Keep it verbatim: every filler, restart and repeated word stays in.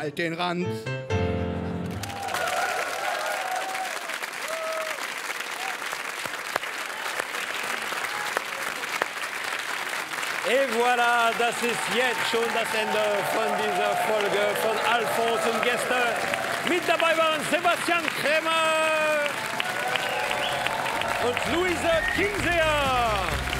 halt den Rand. Et voilà, das ist jetzt schon das Ende von dieser Folge von Alfons und Gäste. Mit dabei waren Sebastian Krämer und Luise Kinseer.